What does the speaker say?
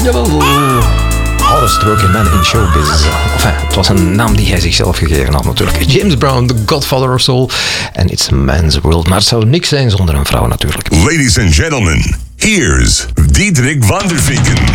Jawel. Hardest stroking man in showbiz. Enfin, het was een naam die hij zichzelf gegeven had natuurlijk. James Brown, the godfather of soul. En it's a man's world. Maar het zou niks zijn zonder een vrouw natuurlijk. Ladies and gentlemen, here's Diederik van der Vinken.